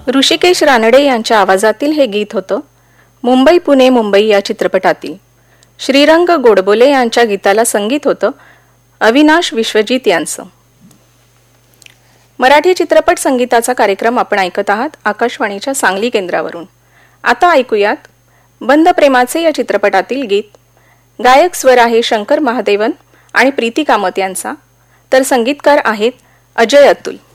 ऋषिकेश रानडे यांच्या आवाजातील हे गीत होतं मुंबई पुणे मुंबई या चित्रपटातील. श्रीरंग गोडबोले यांच्या गीताला संगीत होतं अविनाश विश्वजित यांचं. मराठी चित्रपट संगीताचा कार्यक्रम आपण ऐकत आहात आकाशवाणीच्या सांगली केंद्रावरून. आता ऐकूयात बंद प्रेमाचे या चित्रपटातील गीत. गायक स्वर आहे शंकर महादेवन आणि प्रीती कामत यांचा, तर संगीतकार आहेत अजय अतुल.